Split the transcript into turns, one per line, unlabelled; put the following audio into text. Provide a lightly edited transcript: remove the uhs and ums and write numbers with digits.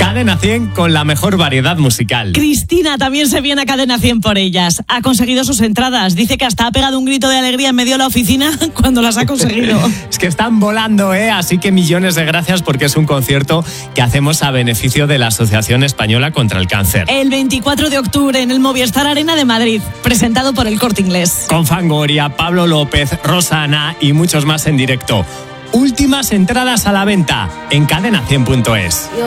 Cadena 100 con la mejor variedad musical.
Cristina también se viene a Cadena 100 por ellas. Ha conseguido sus entradas. Dice que hasta ha pegado un grito de alegría en medio de la oficina cuando las ha conseguido.
Es que están volando, ¿eh? Así que millones de gracias porque es un concierto que hacemos a beneficio de la Asociación Española contra el Cáncer.
El 24 de octubre en el Movistar Arena de Madrid, presentado por El Corte Inglés.
Con Fangoria, Pablo López, Rosana y muchos más en directo. Últimas entradas a la venta en cadena100.es.